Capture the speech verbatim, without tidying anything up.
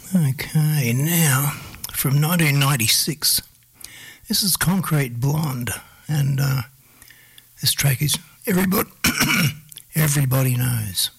Okay, now from nineteen ninety-six, this is Concrete Blonde, and uh, this track is Everybody, Everybody Knows.